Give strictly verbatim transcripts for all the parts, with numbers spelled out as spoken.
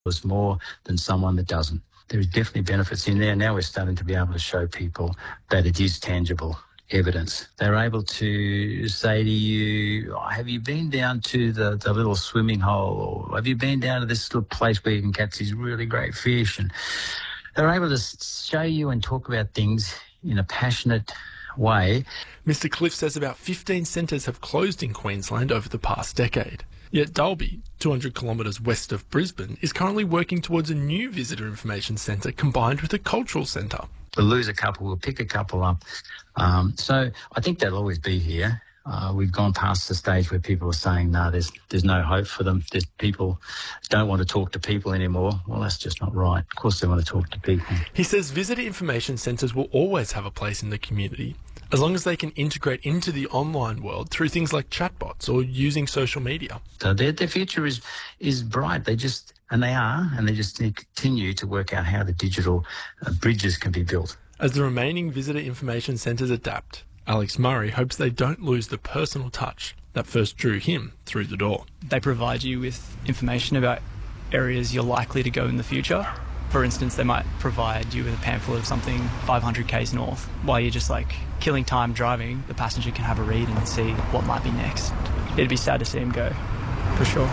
was more than someone that doesn't. There is definitely benefits in there. Now we're starting to be able to show people that it is tangible evidence. They're able to say to you, oh, have you been down to the, the little swimming hole, or have you been down to this little place where you can catch these really great fish? And they're able to show you and talk about things in a passionate way. Mister Cliff says about fifteen centres have closed in Queensland over the past decade. Yet Dalby, two hundred kilometres west of Brisbane, is currently working towards a new visitor information centre combined with a cultural centre. We'll lose a couple, we'll pick a couple up. Um, so I think they'll always be here. Uh, we've gone past the stage where people are saying, no, there's there's no hope for them. There's people don't want to talk to people anymore. Well, that's just not right. Of course they want to talk to people. He says visitor information centres will always have a place in the community, as long as they can integrate into the online world through things like chatbots or using social media. So their, their future is is bright. They just, and they are, and they just continue to work out how the digital uh, bridges can be built. As the remaining visitor information centres adapt, Alex Murray hopes they don't lose the personal touch that first drew him through the door. They provide you with information about areas you're likely to go in the future. For instance, they might provide you with a pamphlet of something five hundred kays north. While you're just like killing time driving, the passenger can have a read and see what might be next. It'd be sad to see him go, for sure.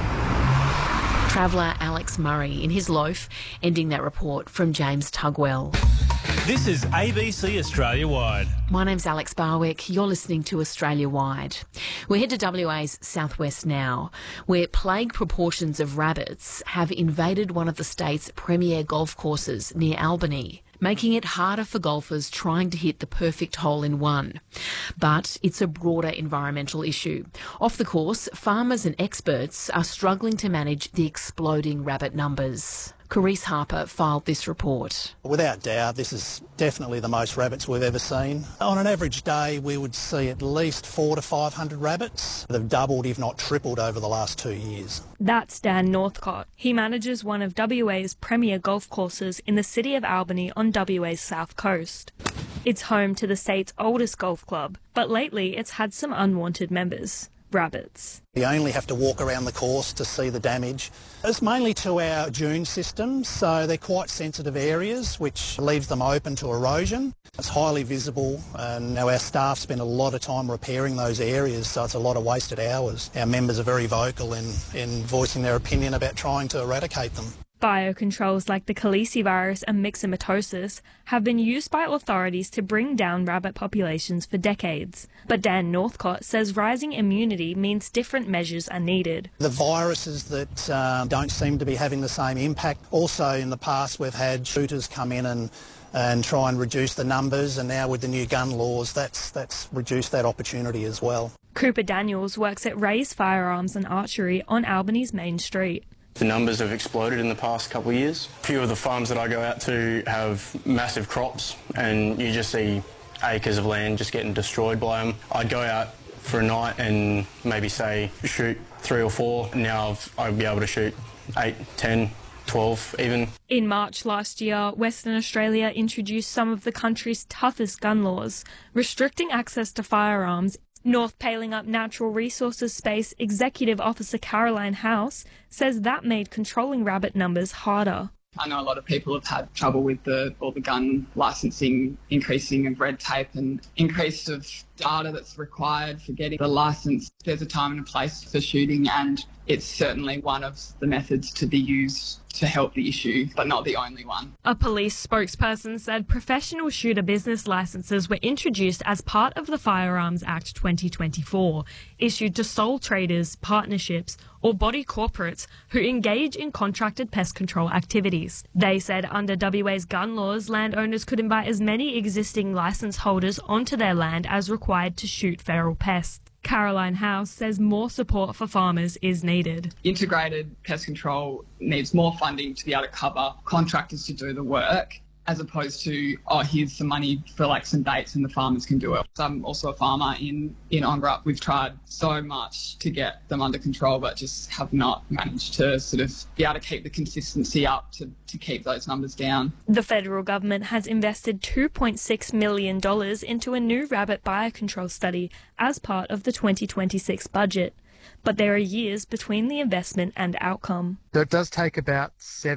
Traveller Alex Murray in his loaf, ending that report from James Tugwell. This is A B C Australia Wide. My name's Alex Barwick. You're listening to Australia Wide. We head to W A's southwest now, where plague proportions of rabbits have invaded one of the state's premier golf courses near Albany, making it harder for golfers trying to hit the perfect hole-in-one. But it's a broader environmental issue. Off the course, farmers and experts are struggling to manage the exploding rabbit numbers. Carice Harper filed this report. Without doubt, this is definitely the most rabbits we've ever seen. On an average day, we would see at least four to five hundred rabbits. They've doubled, if not tripled, over the last two years. That's Dan Northcott. He manages one of W A's premier golf courses in the city of Albany on W A's south coast. It's home to the state's oldest golf club, but lately it's had some unwanted members. Rabbits. You only have to walk around the course to see the damage. It's mainly to our dune systems, so they're quite sensitive areas, which leaves them open to erosion. It's highly visible, and now our staff spend a lot of time repairing those areas, so it's a lot of wasted hours. Our members are very vocal in, in voicing their opinion about trying to eradicate them. Biocontrols like the calicivirus and myxomatosis have been used by authorities to bring down rabbit populations for decades. But Dan Northcott says rising immunity means different measures are needed. The viruses that um, don't seem to be having the same impact. Also, in the past, we've had shooters come in and and try and reduce the numbers, and now with the new gun laws, that's that's reduced that opportunity as well. Cooper Daniels works at Ray's Firearms and Archery on Albany's main street. The numbers have exploded in the past couple of years. A few of the farms that I go out to have massive crops, and you just see acres of land just getting destroyed by them. I'd go out for a night and maybe say shoot three or four. Now I've, I'd be able to shoot eight, ten, twelve even. In March last year, Western Australia introduced some of the country's toughest gun laws, restricting access to firearms. North Paling Up Natural Resources Space Executive Officer Caroline House says that made controlling rabbit numbers harder. I know a lot of people have had trouble with the all the gun licensing, increasing of red tape and increase of data that's required for getting the licence. There's a time and a place for shooting, and it's certainly one of the methods to be used to help the issue, but not the only one. A police spokesperson said professional shooter business licences were introduced as part of the Firearms Act twenty twenty-four, issued to sole traders, partnerships or body corporates who engage in contracted pest control activities. They said under W A's gun laws, landowners could invite as many existing licence holders onto their land as required to shoot feral pests. Caroline House says more support for farmers is needed. Integrated pest control needs more funding to be able to cover contractors to do the work, as opposed to, oh, here's some money for like some dates and the farmers can do it. So I'm also a farmer in, in Ongerup. We've tried so much to get them under control, but just have not managed to sort of be able to keep the consistency up to, to keep those numbers down. The federal government has invested two point six million dollars into a new rabbit biocontrol study as part of the twenty twenty-six budget. But there are years between the investment and outcome. So it does take about seven